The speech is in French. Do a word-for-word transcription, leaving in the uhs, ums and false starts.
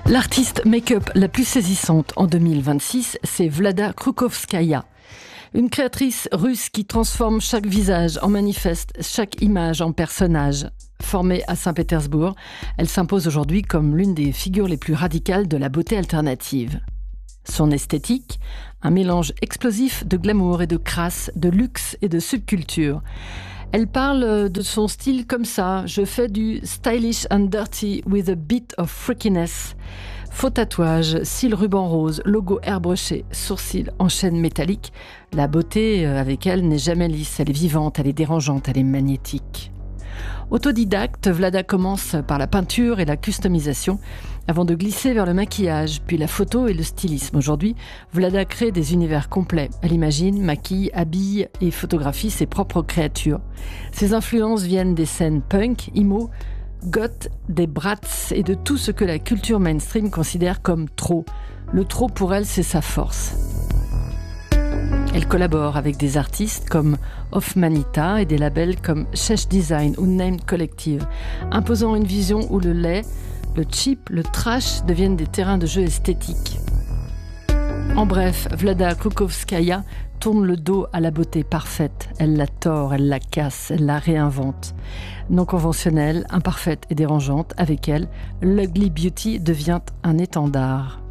L'artiste make-up la plus saisissante en deux mille vingt-six, c'est Vlada Krukovskaya. Une créatrice russe qui transforme chaque visage en manifeste, chaque image en personnage. Formée à Saint-Pétersbourg, elle s'impose aujourd'hui comme l'une des figures les plus radicales de la beauté alternative. Son esthétique, un mélange explosif de glamour et de crasse, de luxe et de subculture. Elle parle de son style comme ça: je fais du stylish and dirty with a bit of freakiness. Faux tatouage, cils ruban rose, logo airbrushé, sourcils en chaîne métallique. La beauté avec elle n'est jamais lisse, elle est vivante, elle est dérangeante, elle est magnétique. Autodidacte, Vlada commence par la peinture et la customisation avant de glisser vers le maquillage, puis la photo et le stylisme. Aujourd'hui, Vlada crée des univers complets. Elle imagine, maquille, habille et photographie ses propres créatures. Ses influences viennent des scènes punk, emo, goth, des brats et de tout ce que la culture mainstream considère comme trop. Le trop pour elle, c'est sa force. Elle collabore avec des artistes comme Hoffmanita et des labels comme Shesh Design ou Named Collective, imposant une vision où le laid, le cheap, le trash deviennent des terrains de jeu esthétiques. En bref, Vlada Krukovskaya tourne le dos à la beauté parfaite. Elle la tord, elle la casse, elle la réinvente. Non conventionnelle, imparfaite et dérangeante, avec elle, l'ugly beauty devient un étendard.